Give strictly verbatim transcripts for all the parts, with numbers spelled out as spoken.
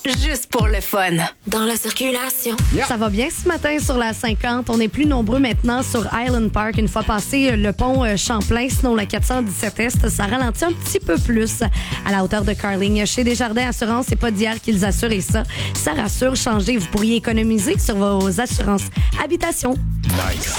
juste pour le fun. Dans la circulation. Yeah. Ça va bien ce matin sur la cinquante. On est plus nombreux maintenant sur Island Park. Une fois passé le pont Champlain, sinon la quatre cent dix-sept Est, ça ralentit un petit peu plus à la hauteur de Carling. Chez Desjardins Assurances, c'est pas d'hier qu'ils assurent et ça, ça rassure. Changez, vous pourriez économiser sur vos assurances habitation. Nice.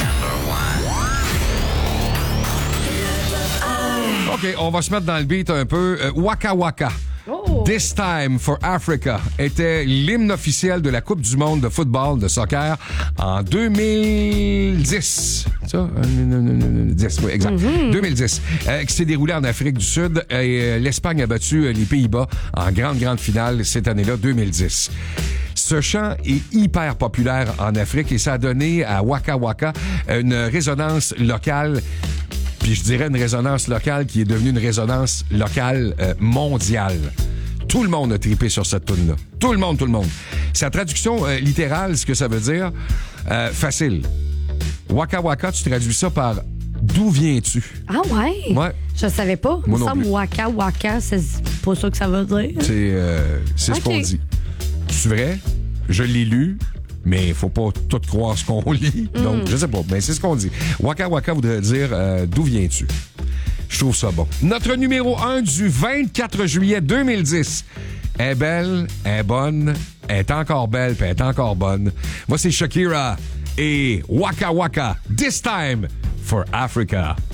OK, on va se mettre dans le beat un peu. Euh, Waka Waka. Oh. This Time for Africa était l'hymne officiel de la Coupe du monde de football, de soccer, en deux mille dix. Ça? dix, oui, exact. Mm-hmm. deux mille dix. Euh, qui s'est déroulé en Afrique du Sud. Et euh, l'Espagne a battu euh, les Pays-Bas en grande, grande finale cette année-là, deux mille dix. Ce chant est hyper populaire en Afrique et ça a donné à Waka Waka une résonance locale. Puis je dirais une résonance locale qui est devenue une résonance locale euh, mondiale. Tout le monde a trippé sur cette toune-là. Tout le monde, tout le monde. Sa traduction euh, littérale, ce que ça veut dire, euh, facile. Waka Waka, tu traduis ça par « D'où viens-tu? » Ah ouais? Ouais. Je savais pas. Moi Il me non semble plus. Waka Waka, c'est pas ça que ça veut dire. C'est, euh, c'est okay. ce qu'on dit. C'est vrai? Je l'ai lu. Mais il faut pas tout croire ce qu'on lit. Mm. Donc, je sais pas. Mais c'est ce qu'on dit. Waka Waka voudrait dire euh, d'où viens-tu? Je trouve ça bon. Notre numéro un du vingt-quatre juillet deux mille dix est belle, est bonne, est encore belle, puis est encore bonne. Moi, c'est Shakira et Waka Waka. This time for Africa.